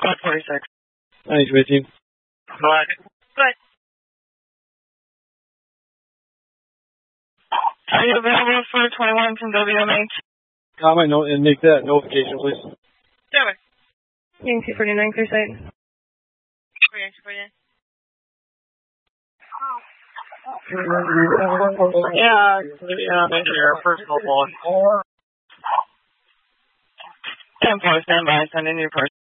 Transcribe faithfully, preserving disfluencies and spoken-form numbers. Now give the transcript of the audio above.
five forty-six. Nice with you. Black. Good. Are you available for twenty-one from W M H? Comment note and make that notification, please. Sure. Being two forty-nine, clear sight. forty-nine, two forty-nine. Yeah, yeah, thank you. First call. ten four, stand by, send in your person.